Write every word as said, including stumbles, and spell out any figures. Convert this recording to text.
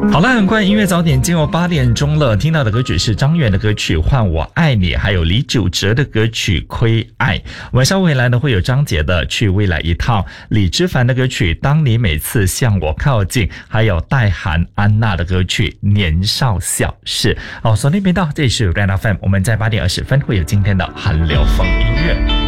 好了，很快音乐早点进入八点钟了。听到的歌曲是张远的歌曲《换我爱你》，还有李玖哲的歌曲《亏爱》。晚上回来呢，会有张杰的《去未来一趟》，李之凡的歌曲《当你每次向我靠近》，还有戴涵安娜的歌曲《年少小事》。好，锁定频道，这里是 Red F M， 我们在八点二十分会有今天的韩流风音乐。